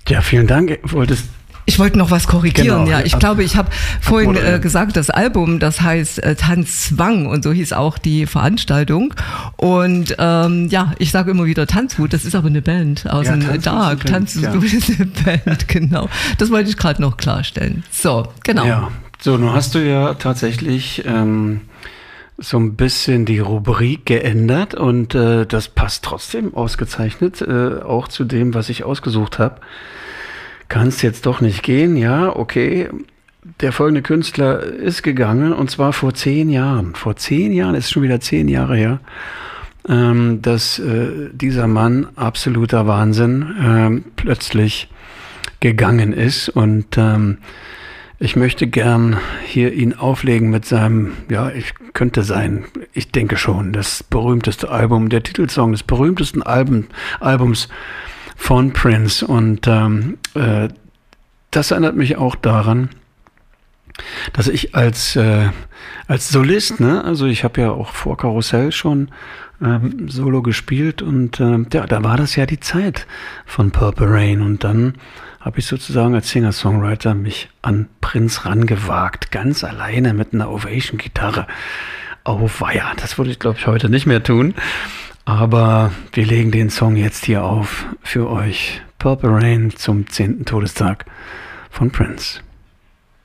Ja, vielen Dank. Ich wollte noch was korrigieren. Genau. Ja, ich glaube, ich habe vorhin Abmoderieren. gesagt, das Album, das heißt Tanzzwang und so hieß auch die Veranstaltung. Und ich sage immer wieder Tanzwut, das ist aber eine Band aus dem Dark. Tanzwut ist eine Band, genau. Das wollte ich gerade noch klarstellen. So, genau. Ja, so, nun hast du ja tatsächlich so ein bisschen die Rubrik geändert und das passt trotzdem ausgezeichnet, auch zu dem, was ich ausgesucht habe. Kannst jetzt doch nicht gehen, ja, okay. Der folgende Künstler ist gegangen und zwar vor 10 Jahren. Vor 10 Jahren, ist schon wieder 10 Jahre her, dass dieser Mann, absoluter Wahnsinn, plötzlich gegangen ist und ich möchte gern hier ihn auflegen mit seinem, ich denke schon, das berühmteste Album, der Titelsong des berühmtesten Albums von Prince. Und das erinnert mich auch daran, dass ich als Solist, ne, also ich habe ja auch vor Karussell schon Solo gespielt und da war das ja die Zeit von Purple Rain und dann habe ich sozusagen als Singer-Songwriter mich an Prince rangewagt, ganz alleine mit einer Ovation-Gitarre. Oh weia, das würde ich glaube ich heute nicht mehr tun, aber wir legen den Song jetzt hier auf für euch. Purple Rain zum 10. Todestag von Prince.